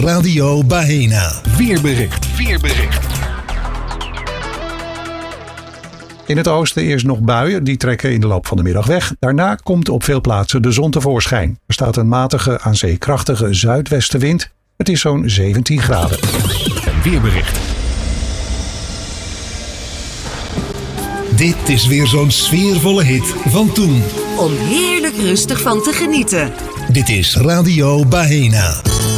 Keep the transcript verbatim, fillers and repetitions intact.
Radio Bahena. Weerbericht. Weerbericht. In het oosten eerst nog buien, die trekken in de loop van de middag weg. Daarna komt op veel plaatsen de zon tevoorschijn. Er staat een matige, aan zee krachtige zuidwestenwind. Het is zo'n zeventien graden. Een weerbericht. Dit is weer zo'n sfeervolle hit van toen. Om heerlijk rustig van te genieten. Dit is Radio Bahena.